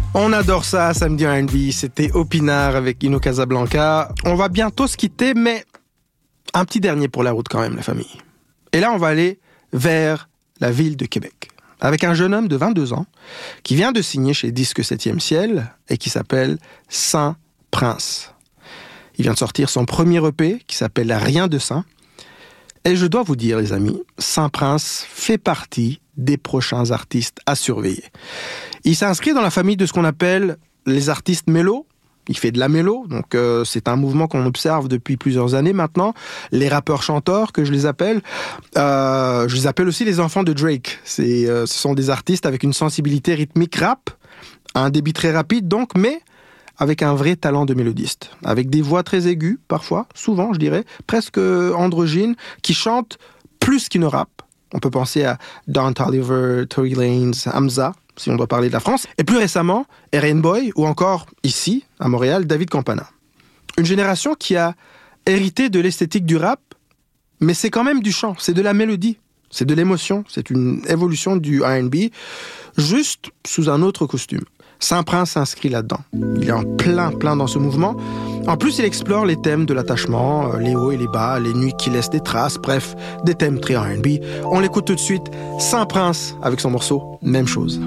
On adore ça, samedi en R&B. C'était Opinard avec Ino Casablanca. On va bientôt se quitter, mais un petit dernier pour la route quand même, la famille. Et là, on va aller vers la ville de Québec, avec un jeune homme de 22 ans qui vient de signer chez Disque 7e Ciel et qui s'appelle Saint Prince. Il vient de sortir son premier EP qui s'appelle Rien de Saint. Et je dois vous dire, les amis, Saint Prince fait partie des prochains artistes à surveiller. Il s'inscrit dans la famille de ce qu'on appelle les artistes mélos. Il fait de la mélo, donc c'est un mouvement qu'on observe depuis plusieurs années maintenant. Les rappeurs-chanteurs, que je les appelle. Je les appelle aussi les enfants de Drake. Ce sont des artistes avec une sensibilité rythmique rap, un débit très rapide donc, mais avec un vrai talent de mélodiste. Avec des voix très aiguës, parfois, souvent je dirais, presque androgynes, qui chantent plus qu'ils ne rappent. On peut penser à Don Toliver, Tory Lanez, Hamza, si on doit parler de la France. Et plus récemment, R.N. Boy, ou encore, ici, à Montréal, David Campana. Une génération qui a hérité de l'esthétique du rap, mais c'est quand même du chant, c'est de la mélodie, c'est de l'émotion, c'est une évolution du R&B, juste sous un autre costume. Saint Prince s'inscrit là-dedans. Il est en plein dans ce mouvement. En plus, il explore les thèmes de l'attachement, les hauts et les bas, les nuits qui laissent des traces, bref, des thèmes très R&B. On l'écoute tout de suite, Saint Prince, avec son morceau « Même chose ».